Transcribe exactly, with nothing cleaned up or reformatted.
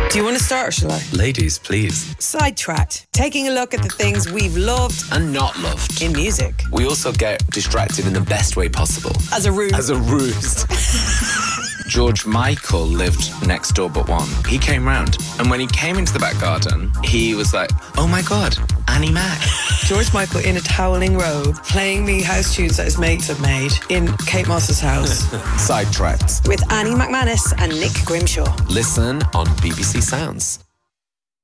Do you want to start or shall I? Ladies, please. Sidetracked. Taking a look at the things we've loved And not loved. in music. We also get distracted in the best way possible. As a ruse. As a ruse. George Michael lived next door but one. He came round, and when he came into the back garden, he was like, oh my God, Annie Mac. George Michael in a toweling robe, playing me house tunes that his mates have made in Kate Moss's house. Sidetracked. With Annie McManus and Nick Grimshaw. Listen on B B C Sounds.